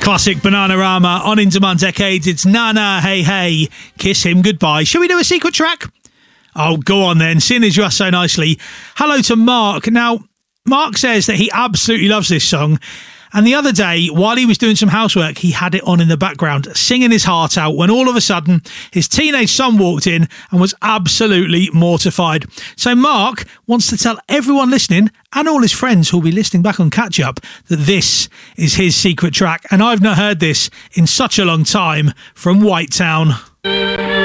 Classic Bananarama on In Demand Decades. It's Nana, Hey Hey, Kiss Him Goodbye. Shall we do a secret track? Oh, go on then, seeing as you asked so nicely. Hello to Mark. Now, Mark says that he absolutely loves this song. And the other day, while he was doing some housework, he had it on in the background, singing his heart out, when all of a sudden his teenage son walked in and was absolutely mortified. So Mark wants to tell everyone listening and all his friends who'll be listening back on Catch Up that this is his secret track. And I've not heard this in such a long time from Whitetown.